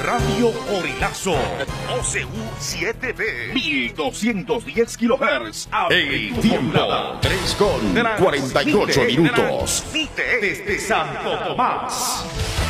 Radio Orilazo, OCU 7B, 1210 kHz. El tiempo, 3:48 minutos. Desde Santo Tomás.